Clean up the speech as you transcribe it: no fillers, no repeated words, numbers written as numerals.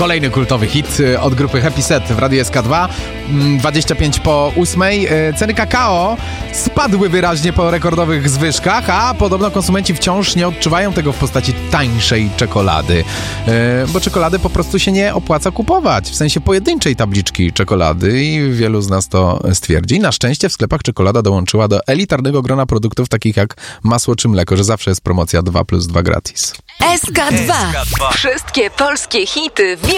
Kolejny kultowy hit od grupy Happy Set w Radiu SK2. 25 po 8. Ceny kakao spadły wyraźnie po rekordowych zwyżkach, a podobno konsumenci wciąż nie odczuwają tego w postaci tańszej czekolady. Bo czekolady po prostu się nie opłaca kupować. W sensie pojedynczej tabliczki czekolady i wielu z nas to stwierdzi. Na szczęście w sklepach czekolada dołączyła do elitarnego grona produktów takich jak masło czy mleko, że zawsze jest promocja 2+2 gratis. SK2. Wszystkie polskie hity